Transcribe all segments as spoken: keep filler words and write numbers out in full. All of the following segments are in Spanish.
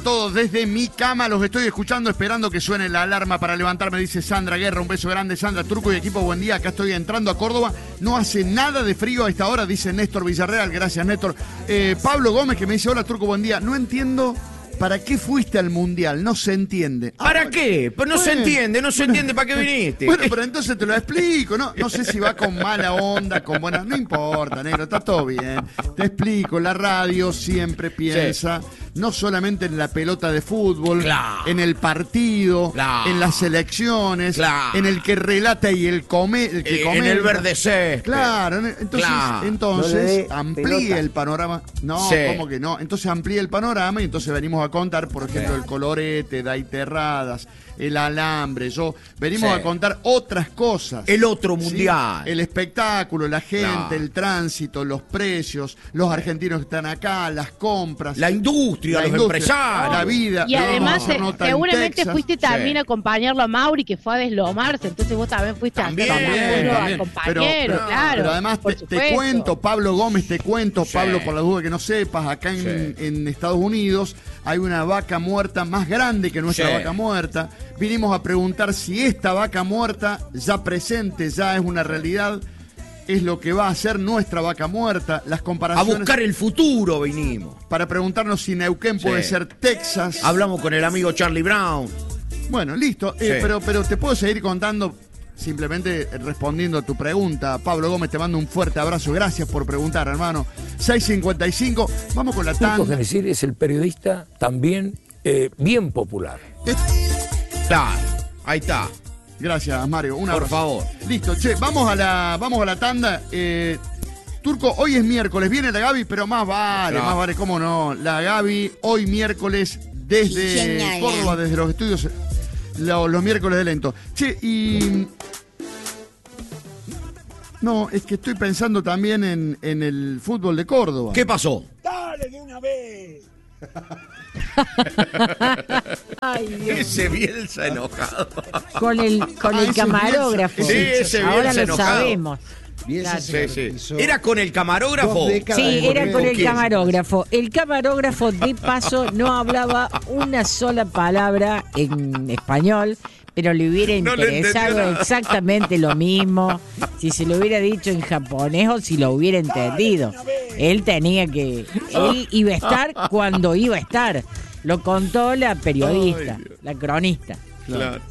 todos desde mi cama, los estoy escuchando, esperando que suene la alarma para levantarme, dice Sandra Guerra. Un beso grande, Sandra. Turco y equipo, buen día. Acá estoy entrando a Córdoba. No hace nada de frío a esta hora, dice Néstor Villarreal. Gracias, Néstor. Eh, Pablo Gómez, que me dice, hola, Turco, buen día. No entiendo para qué fuiste al Mundial, no se entiende. Ah, ¿Para qué? Pues no bueno, se entiende, no se bueno, entiende para qué viniste. Bueno, pero entonces te lo explico, ¿no? No sé si va con mala onda, con buena... No importa, negro, está todo bien. Te explico, la radio siempre piensa... Sí. No solamente en la pelota de fútbol, claro, en el partido, claro, en las selecciones, claro, en el que relata y el come, el que eh, comenta. En el verde césped. Claro, entonces, claro. entonces no amplía pelota. el panorama. No, sí. ¿cómo que no? Entonces amplía el panorama y entonces venimos a contar, por ejemplo, sí. el colorete, Daiterradas, el alambre. Yo venimos sí. a contar otras cosas. El otro mundial. ¿Sí? El espectáculo, la gente, claro, el tránsito, los precios, los argentinos que están acá, las compras. La industria. La los industria, empresarios, la vida. Y además, eh, seguramente fuiste también sí. a acompañarlo a Mauri, que fue a deslomarse, entonces vos también fuiste también, a hacer también. al compañero, pero, pero, claro. Pero además te, te cuento, Pablo Gómez, te cuento, sí. Pablo, por la duda que no sepas, acá en, sí. en Estados Unidos hay una vaca muerta más grande que nuestra sí. vaca muerta. Vinimos a preguntar si esta vaca muerta, ya presente, ya es una realidad, es lo que va a ser nuestra vaca muerta, las comparaciones... A buscar el futuro vinimos. Para preguntarnos si Neuquén sí. puede ser Texas. Hablamos con el amigo Charlie Brown. Bueno, listo, sí. eh, pero, pero te puedo seguir contando, simplemente respondiendo a tu pregunta. Pablo Gómez, te mando un fuerte abrazo, gracias por preguntar, hermano. seis cincuenta y cinco, vamos con la tanda. Turco Genesir es el periodista también eh, bien popular. Claro, ahí está. Gracias, Mario. Un Por abrazo. favor. Listo, che, vamos a la, vamos a la tanda. Eh, Turco, hoy es miércoles, viene la Gaby, pero más vale, claro. más vale, cómo no. La Gaby, hoy miércoles, desde Genial. Córdoba, desde los estudios, lo, los miércoles de Lento. Che, y... No, es que estoy pensando también en, en el fútbol de Córdoba. ¿Qué pasó? ¡Dale de una vez! Ay, Dios. Ese Bielsa enojado. Con el, con ah, el camarógrafo. Sí, ese ahora lo enojado. sabemos. Claro. Sí, sí. ¿Era con el camarógrafo? Sí, era con el camarógrafo. El camarógrafo, de paso, no hablaba una sola palabra en español, pero le hubiera interesado no exactamente lo mismo si se lo hubiera dicho en japonés o si lo hubiera entendido. Él tenía que... Él iba a estar cuando iba a estar. Lo contó la periodista, Ay, la cronista. Claro.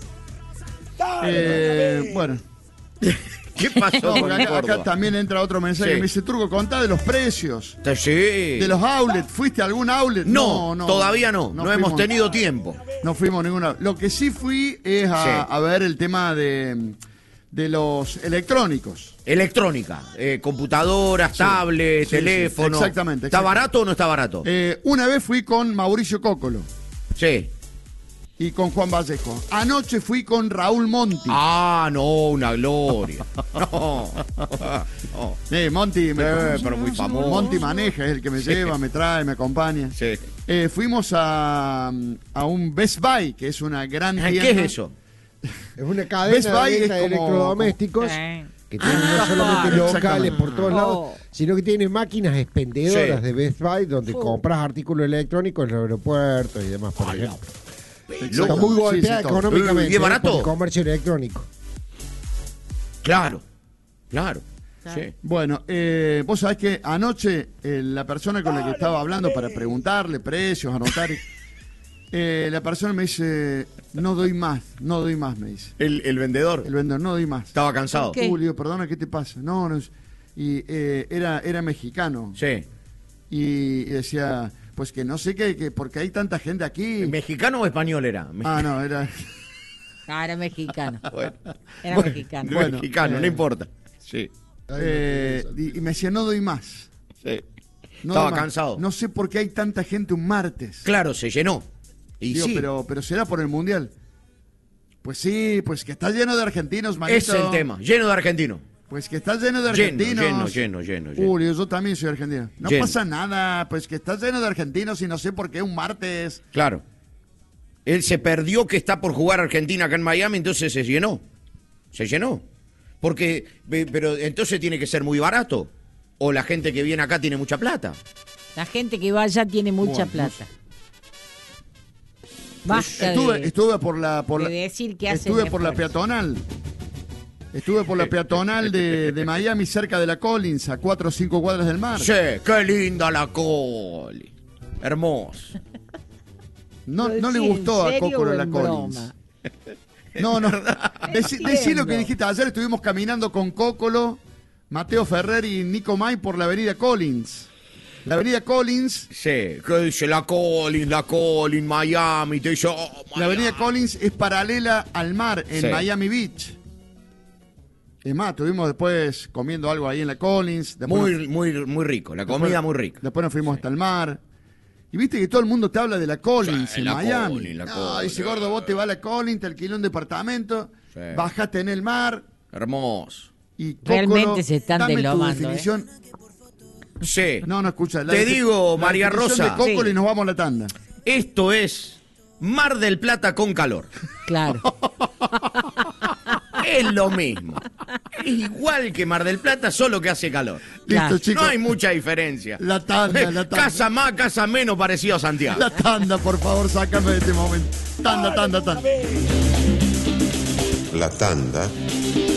Eh, bueno... ¿Qué pasó? No, acá, acá también entra otro mensaje sí. que me dice, Turco, contá de los precios. Sí. De los outlets. ¿Fuiste a algún outlet? No, no, no todavía no. No, no hemos fuimos, tenido tiempo. No fuimos a ninguna. Lo que sí fui es a, sí. a ver el tema de, de los electrónicos. Electrónica. Eh, computadoras, sí. tablets, sí, teléfonos. Sí, exactamente, exactamente. ¿Está barato o no está barato? Eh, una vez fui con Mauricio Cócolo. Sí. Y con Juan Vallejo. Anoche fui con Raúl Monti. Ah, no, una gloria. No. no. Eh, Monti, me eh, pero muy famoso. Monti maneja, es el que me sí. lleva, me trae, me acompaña. Sí. Eh, fuimos a, a un Best Buy, que es una gran tienda. ¿Qué es eso? Es una cadena Best Buy de, es de como, electrodomésticos eh. que tienen ah, no solamente locales por todos oh. lados, sino que tienen máquinas expendedoras sí. de Best Buy donde oh. compras artículos electrónicos en los aeropuertos y demás, por ejemplo. Está muy golpeada sí, sí, económicamente ¿Y es barato? Por el comercio electrónico. Claro, claro. Sí. Bueno, eh, vos sabés que anoche eh, la persona con la que estaba hablando para preguntarle precios, anotar, eh, la persona me dice, no doy más, no doy más, me dice. ¿El, el vendedor? El vendedor, no doy más. Estaba cansado. Julio, perdona, ¿qué te pasa? No, no. Y eh, era, era mexicano. Sí. Y, y decía... Pues que no sé qué, que porque hay tanta gente aquí. ¿Mexicano o español era? Ah, no, era... Ah, era mexicano. Bueno. Era bueno, mexicano. Bueno, mexicano, eh, no importa. Sí. Eh, y, y me decía, no doy más. Sí. No Estaba doy más. cansado. No sé por qué hay tanta gente un martes. Claro, se llenó. Y Digo, sí. pero, pero será por el Mundial. Pues sí, pues que está lleno de argentinos, manito. Es el tema, lleno de argentinos. Pues que estás lleno de lleno, argentinos. Lleno, lleno, lleno, lleno. Julio, yo también soy argentino. No lleno. pasa nada, pues que estás lleno de argentinos y no sé por qué un martes. Claro. Él se perdió que está por jugar Argentina acá en Miami, entonces se llenó. Se llenó. Porque, pero entonces tiene que ser muy barato. O la gente que viene acá tiene mucha plata. La gente que va allá tiene mucha bueno, plata. Basta Estuve, de, estuve por la por de la, decir que hacen estuve por la esfuerzo. peatonal. Estuve por la peatonal de, de Miami, cerca de la Collins, a cuatro o cinco cuadras del mar. Sí, qué linda la Coli. Hermoso. No, ¿Lo no le decís gustó en a serio Cócolo o la en Collins. broma? No, no. Decí, decí lo entiendo. que dijiste. Ayer estuvimos caminando con Cócolo, Mateo Ferrer y Nico May por la avenida Collins. La avenida Collins, Sí, ¿qué dice la Collins, la Collins, Miami? Te dice, oh, Miami. la avenida Collins es paralela al mar en Sí. Miami Beach. Es más, estuvimos después comiendo algo ahí en la Collins. Después Muy, nos- muy, muy rico, la después- comida muy rica. Después nos fuimos hasta el mar. Y viste que todo el mundo te habla de la Collins Sí, en la Miami. Collins, la No, Collins. dice, gordo, vos te vas a la Collins, te alquiló un departamento, Sí. bajaste en el mar Hermoso. y Cócolo, Realmente se están dame tu deslomando, definición. Sí, No, no escucha. la Te defi- digo, la María definición Rosa. de Cócolo Sí. y nos vamos a la tanda. esto es Mar del Plata con calor. Claro. Es lo mismo. Es igual que Mar del Plata, solo que hace calor. Listo, Claro. chicos. No hay mucha diferencia. La tanda, la tanda. Casa más, casa menos parecido a Santiago. La tanda, por favor, sácame de este momento. Tanda, tanda, tanda. Una vez. La tanda